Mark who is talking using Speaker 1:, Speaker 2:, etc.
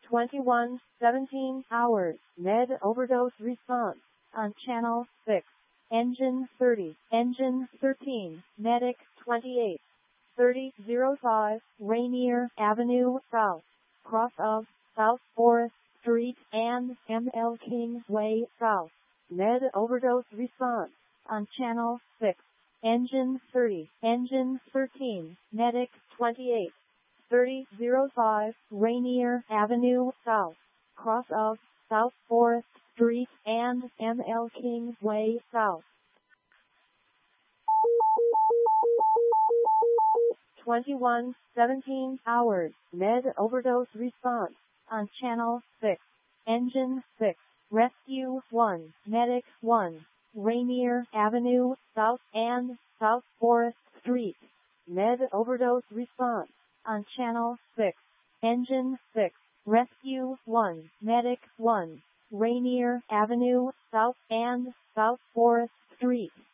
Speaker 1: 21:17 hours. Med overdose response on Channel 6. Engine 30, Engine 13, Medic 28, 3005, Rainier Avenue South, cross of South Forest Street and ML King Way South. Med overdose response on Channel 6. Engine 30, Engine 13, Medic 28, 3005, Rainier Avenue South, cross of South Forest Street and ML King Way South. 21:17 hours. Med overdose response on Channel 6. Engine 6, Rescue 1, Medic 1, Rainier Avenue South and South Forest Street. Med overdose response on Channel 6. Engine 6, Rescue 1, Medic 1, Rainier Avenue South and South Forest Street.